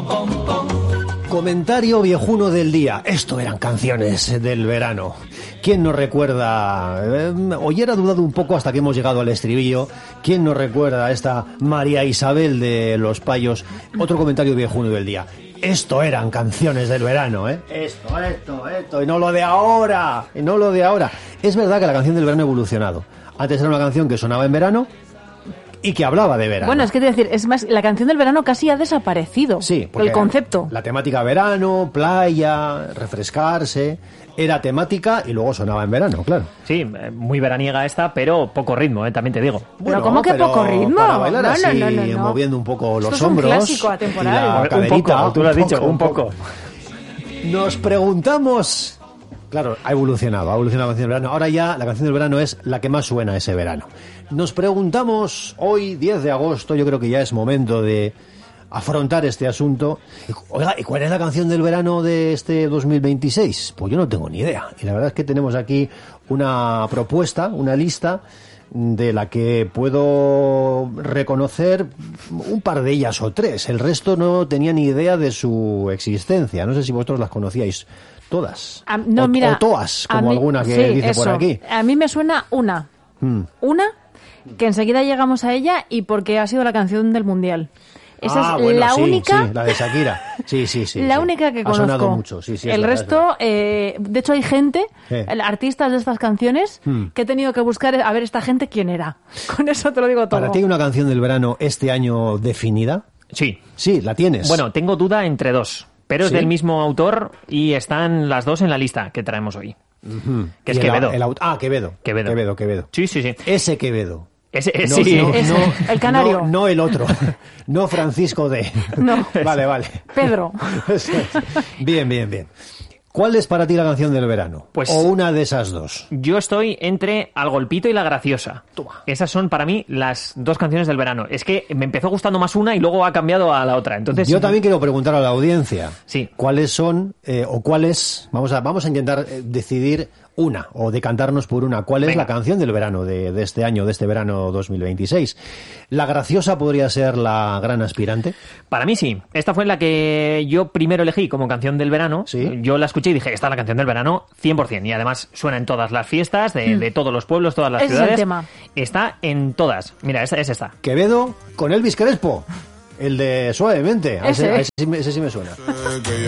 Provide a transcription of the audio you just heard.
Comentario viejuno del día. Esto eran canciones del verano. ¿Quién nos recuerda? Hoy era dudado un poco hasta que hemos llegado al estribillo. ¿Quién nos recuerda a esta María Isabel de Los Payos? Otro comentario viejuno del día. Esto eran canciones del verano, ¿eh? Esto, y no lo de ahora, Es verdad que la canción del verano ha evolucionado. Antes era una canción que sonaba en verano y que hablaba de verano. Bueno, es que te voy a decir, es más, la canción del verano casi ha desaparecido. Sí, porque el concepto. La temática verano, playa, refrescarse, era temática y luego sonaba en verano, claro. Sí, muy veraniega esta, pero poco ritmo, también te digo. Bueno, ¿cómo que poco ritmo? Para bailar no, así, no. moviendo un poco los Esto es hombros. Un clásico atemporal. La un caderita, poco, tú lo has dicho, un poco. Nos preguntamos. Claro, ha evolucionado la canción del verano. Ahora ya la canción del verano es la que más suena ese verano. Nos preguntamos hoy, 10 de agosto, yo creo que ya es momento de afrontar este asunto. Oiga, ¿y cuál es la canción del verano de este 2026? Pues yo no tengo ni idea. Y la verdad es que tenemos aquí una propuesta, una lista de la que puedo reconocer un par de ellas o tres. El resto no tenía ni idea de su existencia. No sé si vosotros las conocíais todas. No, mira, o toas, como alguna que sí, dice eso. por aquí. A mí me suena una. Una, que enseguida llegamos a ella y porque ha sido la canción del Mundial. Esa es bueno, la sí, única. Sí, la de Shakira. Sí. La única que conozco. Ha sonado mucho, sí. El resto, de hecho hay gente, artistas de estas canciones, que he tenido que buscar a ver esta gente quién era. Con eso te lo digo todo. ¿Para ti hay una canción del verano este año definida? Sí. Sí, la tienes. Bueno, tengo duda entre dos, pero es ¿Sí? del mismo autor y están las dos en la lista que traemos hoy. Que es Quevedo. Quevedo. Sí. Ese Quevedo. Ese, No, sí. no, el canario. No el otro. No Francisco D. No. Vale. Pedro. Bien. ¿Cuál es para ti la canción del verano? Pues, o una de esas dos. Yo estoy entre Al Golpito y La Graciosa. Toma. Esas son para mí las dos canciones del verano. Es que me empezó gustando más una y luego ha cambiado a la otra. Entonces, yo también quiero preguntar a la audiencia. Sí. ¿Cuáles son o cuáles? Vamos a intentar decidir una o decantarnos por una. ¿Cuál es la canción del verano de este año, de este verano 2026? ¿La Graciosa podría ser la gran aspirante? Para mí sí. Esta fue la que yo primero elegí como canción del verano. ¿Sí? Yo la escuché y dije, esta es la canción del verano 100%. Y además suena en todas las fiestas de todos los pueblos, todas las Ese ciudades. es el tema. Está en todas. Mira, esta es esta. Quevedo con Elvis Crespo. El de Suavemente. Ese Ese sí me suena. Que